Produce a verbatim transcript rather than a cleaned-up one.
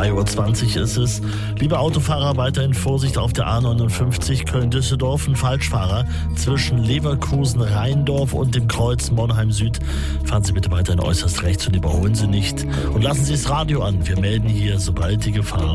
drei Uhr zwanzig ist es. Liebe Autofahrer, weiterhin Vorsicht auf der A neunundfünfzig Köln-Düsseldorf. Ein Falschfahrer zwischen Leverkusen-Rheindorf und dem Kreuz Monheim Süd. Fahren Sie bitte weiterhin äußerst rechts und überholen Sie nicht. Und lassen Sie das Radio an. Wir melden hier, sobald die Gefahr